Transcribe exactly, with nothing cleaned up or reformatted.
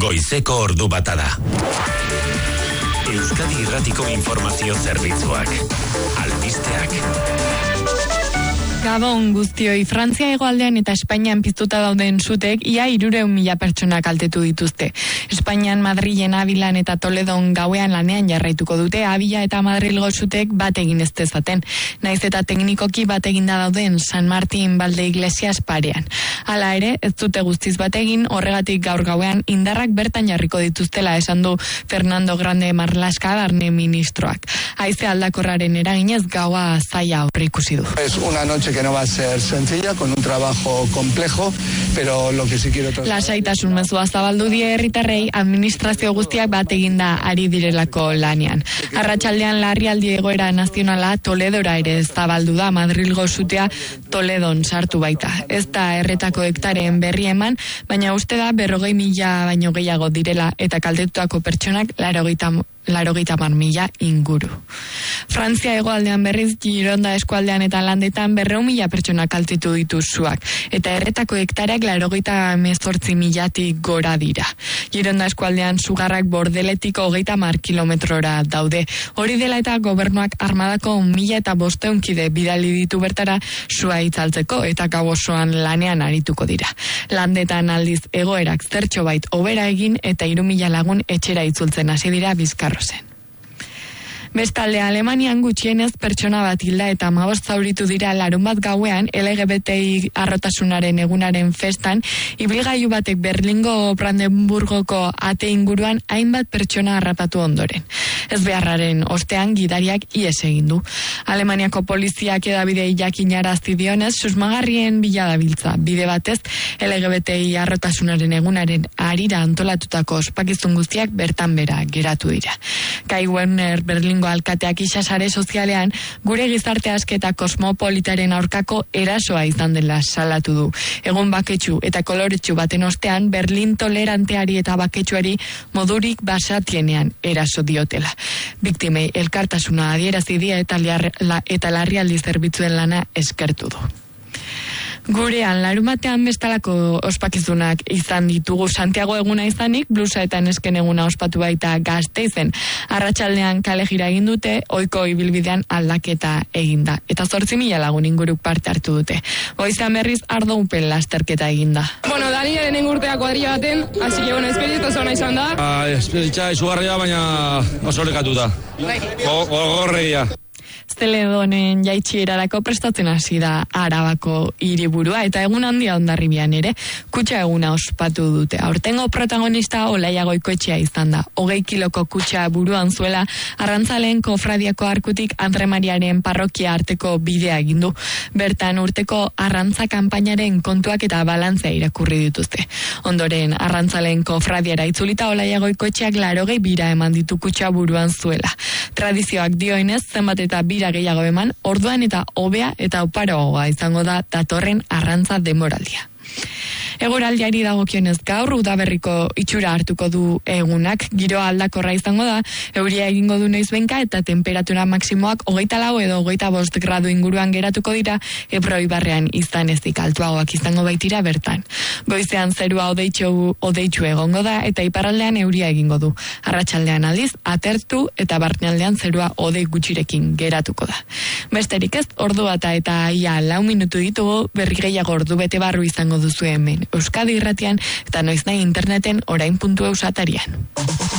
goizeko ordu bata da. Euskadi Irratiko Informazio Zerbitzuak. Albisteak. Gabon guztioi, Frantzia hegoaldean eta Espainian piztuta dauden sutek ia hirurehun mila pertsona kaltetu dituzte. Espainian, Madrilen, Abilan eta Toledon gauean lanean jarraituko dute, Abila eta Madrilgo sutek bat egin ez dezaten. Naiz eta teknikoki bat eginda dauden San Martin Balde Iglesias parean. Hala ere, ez dute guztiz bat egin, horregatik gaur gauean indarrak bertan jarriko dituztela esan du Fernando Grande Marlaska barne ministroak. Haize aldakorraren eraginez gaua zaila aurreikusi du. Es una noche que no va a ser sencilla, con un trabajo complejo, pero lo que sí quiero trasladar... Lasaitasun mezua zabaldu die herritarrei administrazio guztiak bat eginda ari direlako lanean. Arratsaldean larrialdi egoera nazionala Toledora ere zabaldu da, Madrilgo sutea Toledon sartu baita. Ez da erretako hektaren berri eman, baina uste da berrogei mila baino gehiago direla eta kaltetutako pertsonak laurogeita laurogeita hamar mila inguru. Frantzia hegoaldean berriz Gironda eskualdean eta landetan berrehun mila pertsona kaltetu ditu suak, eta erretako hektareak laurogeita hemezortzi milatik gora dira. Gironda eskualdean sugarrak bordeletiko hogeita hamar kilometrora daude. Hori dela eta gobernuak armadako mila eta bosteun kide bidali ditu bertara sua itzaltzeko eta gau osoan lanean arituko dira. Landetan aldiz egoerak zertxo bait hobera egin eta hiru mila lagun etxera itzultzen hasi dira Bizkarrozen. Bestalde, Alemanian gutxienez pertsona bat hilda eta hamabost zauritu dira larun bat gauean L G B T I arrotasunaren egunaren festan, ibilgailu batek Berlingo Brandenburgoko ate inguruan hainbat pertsona harrapatu ondoren. Ez beharraren ostean gidariak ihes egin du. Alemaniako poliziak edabidei jakinarazi dionez, susmagarrien bila dabiltza. Bide batez, L G B T I arrotasunaren egunaren harira antolatutako ospakizun guztiak bertan bera geratu dira. Kai Werner Berlingo alkateak isasare sozialean gure gizarte aske eta kosmopolitaren aurkako erasoa izan dela salatu du. Egun baketsu eta koloretsu baten ostean Berlin toleranteari eta baketsuari modurik basatienean eraso diotela. Biktimei elkartasuna adierazi die eta, la, eta larrialdi zerbitzuen lana eskertu du. Gurean, larumatean bestalako ospakizunak izan ditugu. Santiago eguna izanik, blusa eta nesken eguna ospatu baita Gasteizen. Arratsaldean kale jira egin dute, ohiko ibilbidean aldaketa eginda. Eta zortzi mila lagun inguruk parte hartu dute. Goizean berriz ardo upel lasterketa eginda. Bueno, Danielen ingurtea kuadrilla baten, así que bueno, espiritu oso nahi izan da. Ah, espiritua izugarria, baina oso lekatu da. Gogorregia. Zeledonen jaitsierarako prestatzen hasi da Arabako hiriburua eta egun handia Hondarribian ere kutxa eguna ospatu dute. Aurtengo protagonista Olaia Goikoetxea izan da. Hogei kiloko kutxa buruan zuela arrantzaleen kofradiako arkutik Andre Mariaren parrokia arteko bidea egin du. Bertan urteko arrantza kanpainaren kontuak eta balantzea irakurri dituzte. Ondoren arrantzaleen kofradiara itzulita Olaia Goikoetxeak laurogei bira eman ditu kutxa buruan zuela. Tradizioak dioenez zenbat eta bira gehiago eman, orduan eta hobea eta oparoagoa izango da datorren arrantza denboraldia. Eguraldiari dagokionez gaur udaberriko itxura hartuko du egunak, giroa aldakorra izango da, euria egingo du noizbenka eta temperatura maksimoak hogeita lau edo hogeita bost gradu inguruan geratuko dira, Ebro ibarrean izan ezik altuagoak izango baitira bertan. Goizean zerua odeitxu, odeitxu egongo da eta iparraldean euria egingo du. Arratsaldean aldiz, atertu eta barnealdean zerua odei gutxirekin geratuko da. Besterik ez, ordu bata eta ia lau minutu ditugu, berri gehiago ordu bete barru izango duzu hemen Euskadi Irratian eta noiznahi interneten orain puntu eusatarian.